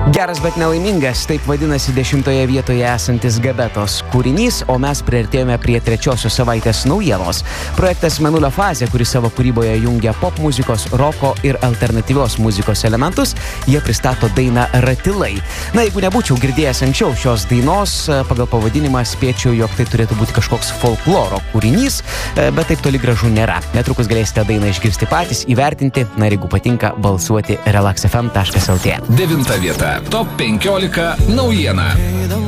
Geras, bet nelaimingas, taip vadinasi 10 vietoje esantis Gabetos kūrinys, o mes priartėjome prie 3 savaitės naujienos. Projektas Mėnulio fazė, kuris savo kūryboje jungia pop muzikos, roko ir alternatyvios muzikos elementus, jie pristato dainą Ratilai. Na, jeigu nebūčiau girdėjęs anksčiau šios dainos, pagal pavadinimą spėčiau, jog tai turėtų būti kažkoks folkloro kūrinys, bet taip toli gražu nėra. Netrukus galėsite dainą išgirsti patys, įvertinti, na ir jeigu patinka, balsuoti relaxfm.lt. 9 vieta. Top 15 naujiena.